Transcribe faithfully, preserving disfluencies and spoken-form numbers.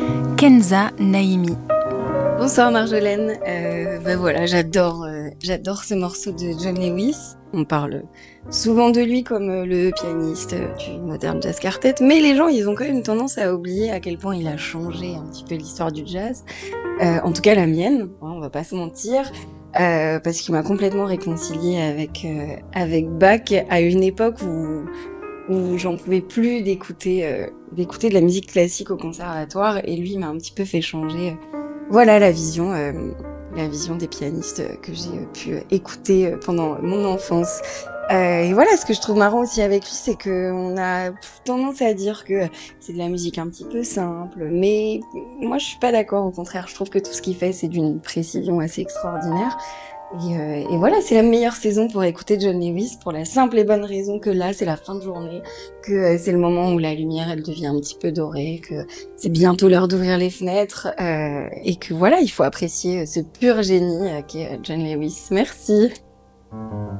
Kenza Naimi. Bonsoir Marjolaine, euh, bah voilà, j'adore, euh, j'adore ce morceau de John Lewis. On parle souvent de lui comme euh, le pianiste euh, du Modern Jazz Quartet, mais les gens ils ont quand même tendance à oublier à quel point il a changé un petit peu l'histoire du jazz. Euh, en tout cas la mienne, hein, on va pas se mentir, euh, parce qu'il m'a complètement réconciliée avec euh, avec Bach à une époque où où j'en pouvais plus d'écouter euh, d'écouter de la musique classique au conservatoire, et lui m'a un petit peu fait changer. Euh, voilà la vision, euh, la vision des pianistes que j'ai pu écouter pendant mon enfance. Euh, et voilà, ce que je trouve marrant aussi avec lui, c'est qu'on a tendance à dire que c'est de la musique un petit peu simple, mais moi je suis pas d'accord, au contraire, je trouve que tout ce qu'il fait c'est d'une précision assez extraordinaire. Et, euh, et voilà, c'est la meilleure saison pour écouter John Lewis, pour la simple et bonne raison que là, c'est la fin de journée, que euh, c'est le moment où la lumière, elle devient un petit peu dorée, que c'est bientôt l'heure d'ouvrir les fenêtres, euh, et que voilà, il faut apprécier ce pur génie euh, qu'est John Lewis. Merci.